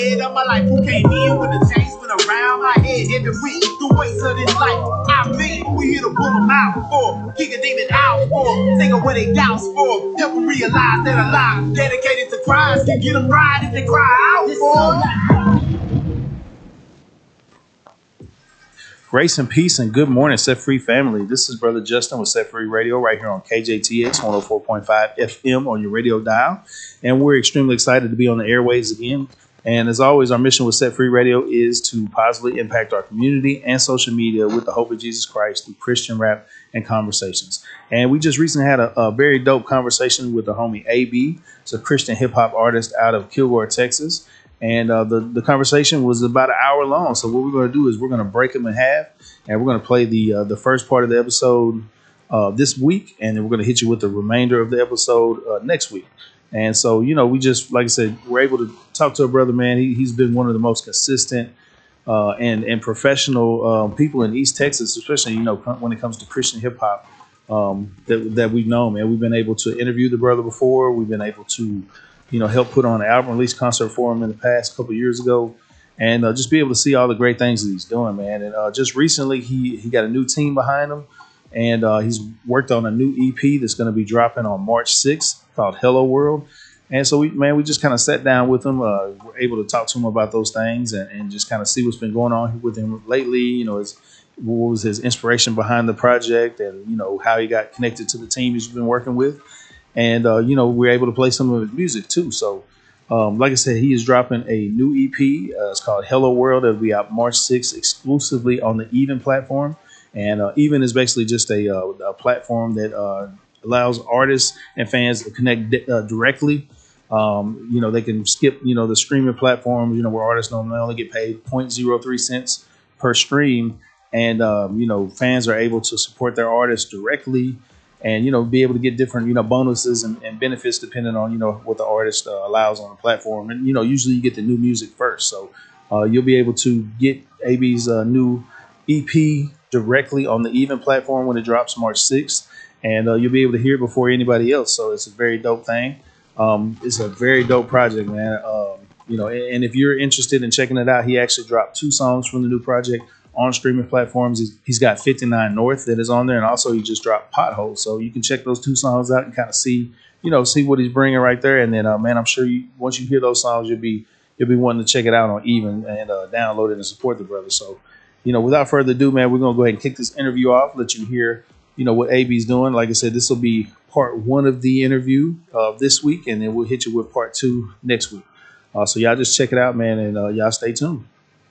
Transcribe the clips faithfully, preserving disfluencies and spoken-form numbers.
Of my life, who came in when the chains went around my head, heavy weight, the weights of this life. I mean, we here to pull them out for, kick a demon out for, take away their doubts for, help them realize that a life dedicated to Christ can get them right if they cry out for. Grace and peace and good morning, Set Free family. This is Brother Justin with Set Free Radio right here on K J T X one oh four point five F M on your radio dial. And we're extremely excited to be on the airwaves again. And as always, our mission with Set Free Radio is to positively impact our community and social media with the hope of Jesus Christ through Christian rap and conversations. And we just recently had a, a very dope conversation with the homie A B. It's a Christian hip hop artist out of Kilgore, Texas. And uh, the, the conversation was about an hour long. So what we're going to do is we're going to break them in half, and we're going to play the uh, the first part of the episode uh, this week, and then we're going to hit you with the remainder of the episode uh, next week. And so, you know, we just, like I said, we're able to talk to a brother, man. He, he's been one of the most consistent uh, and, and professional um, people in East Texas, especially, you know, when it comes to Christian hip hop um, that, that we've known, man. We've been able to interview the brother before. We've been able to, you know, help put on an album release concert for him in the past couple of years ago, and uh, just be able to see all the great things that he's doing, man. And uh, just recently, he he got a new team behind him, and uh, he's worked on a new E P that's going to be dropping on March sixth called Hello World. And so, we, man, we just kind of sat down with him. Uh, we're able to talk to him about those things and, and just kind of see what's been going on with him lately. You know, his, what was his inspiration behind the project, and, you know, how he got connected to the team he's been working with. And, uh, you know, we're able to play some of his music, too. So, um, like I said, he is dropping a new E P. Uh, it's called Hello World. It'll be out March sixth exclusively on the Even platform. And uh, Even is basically just a, uh, a platform that uh, allows artists and fans to connect uh, directly. Um, you know, they can skip, you know, the streaming platforms, you know, where artists normally only get paid zero point zero three cents per stream. And, um, you know, fans are able to support their artists directly and, you know, be able to get different, you know, bonuses and, and benefits depending on, you know, what the artist uh, allows on the platform. And, you know, usually you get the new music first. So uh, you'll be able to get A B's uh, new E P directly on the Even platform when it drops March sixth. And uh, you'll be able to hear it before anybody else. So it's a very dope thing. Um, it's a very dope project, man. Um, you know, and, and if you're interested in checking it out, he actually dropped two songs from the new project on streaming platforms. He's, he's got fifty-nine North that is on there, and also he just dropped Pothole. So you can check those two songs out and kind of see, you know, see what he's bringing right there. And then, uh, man, I'm sure you once you hear those songs, you'll be you'll be wanting to check it out on Even and uh, download it and support the brother. So, you know, without further ado, man, we're gonna go ahead and kick this interview off. Let you hear, you know, what A B's doing. Like I said, this will be part one of the interview uh, this week, and then we'll hit you with part two next week. Uh, so y'all just check it out, man, and uh, y'all stay tuned.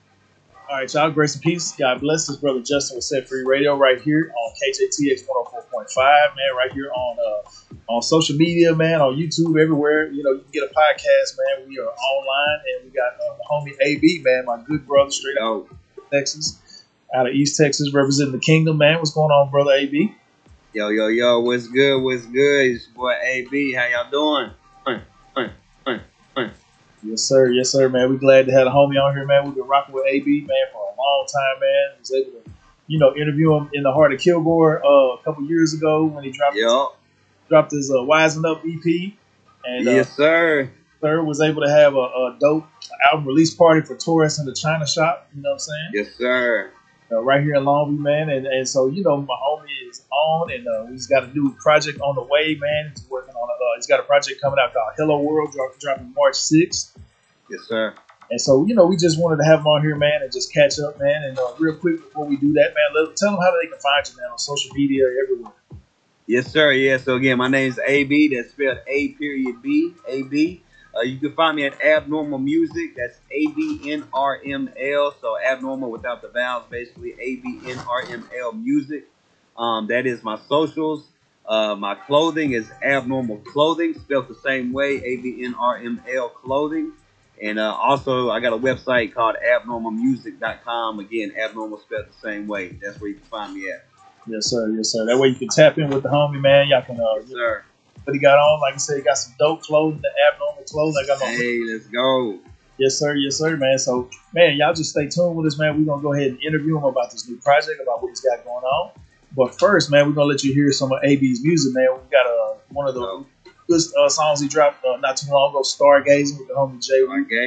All right, y'all, grace and peace. God bless this brother Justin with Set Free Radio right here on K J T X one oh four point five, man, right here on uh, on social media, man, on YouTube, everywhere. You know, you can get a podcast, man. We are online, and we got uh, the homie A B, man, my good brother, straight out of Texas, out of East Texas, representing the kingdom, man. What's going on, brother A B? Yo, yo, yo, what's good, what's good? It's your boy A B. How y'all doing? Uh, uh, uh, uh. Yes, sir. Yes, sir, man. We're glad to have a homie on here, man. We've been rocking with A B, man, for a long time, man. Was able to, you know, interview him in the heart of Kilgore uh, a couple years ago when he dropped yep. his, dropped his uh, Wisen Up E P. And, uh, yes, sir. Sir was able to have a, a dope album release party for tourists in the China shop. You know what I'm saying? Yes, sir. Uh, right here in Longview, man. And, and so, you know, my homie is on, and uh, he's got a new project on the way, man. He's working on a, uh, he's got a project coming out called Hello World, drop, dropping March sixth. Yes, sir. And so, you know, we just wanted to have him on here, man, and just catch up, man. And uh, real quick before we do that, man, let, tell them how they can find you, man, on social media, everywhere. Yes, sir. Yeah. So again, my name is A B. That's spelled A period B, A B. Uh, you can find me at Abnormal Music. That's A B N R M L. So abnormal without the vowels, basically A B N R M L Music. Um, that is my socials. Uh, my clothing is Abnormal Clothing, spelled the same way, A B N R M L Clothing. And uh, also, I got a website called abnormal music dot com. Again, abnormal spelled the same way. That's where you can find me at. Yes, sir. Yes, sir. That way you can tap in with the homie, man. Y'all can, uh, yes, sir. What he got on, like I said, he got some dope clothing, the Abnormal clothing. I got my hey, let's go. Yes, sir. Yes, sir, man. So, man, y'all just stay tuned with us, man. We're going to go ahead and interview him about this new project, about what he's got going on. But first, man, we're going to let you hear some of A B's music, man. We got uh, one of the good uh, songs he dropped uh, not too long ago, Stargazing, with the homie Jay.